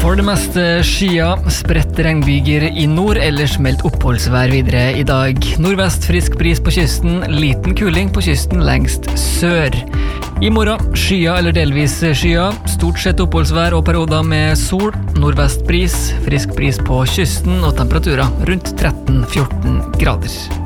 For det meste skyer, spredt regnbyger i nord, ellers meldt oppholdsvær videre i dag. Nordvest frisk bris på kysten, liten kuling på kysten lengst sør. I morgen skyer eller delvis skyer, stort sett oppholdsvær og perioder med sol, nordvest bris, frisk bris på kysten og temperaturer rundt 13-14 grader.